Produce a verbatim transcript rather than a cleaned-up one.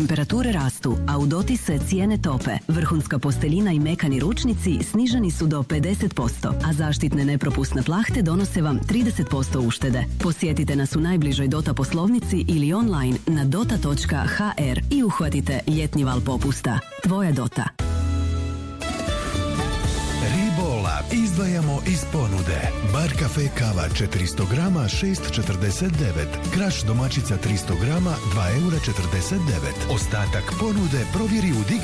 Temperature rastu, a u dotisce cijene tope. Vrhunska posteljina i mekani ručnici sniženi su do pedeset posto, a zaštitne nepropusne plahte donose vam trideset posto uštede. Posjetite nas u najbližoj Dota poslovnici ili online na dota točka ha er i uhvatite ljetni val popusta. Tvoja Dota. Ribola izdvajamo iz ponude. Bar kafe kava četiristo grama šest četrdeset devet. Kraš domaćica tristo grama dva eura četrdeset devet. Ostatak ponude provjeri u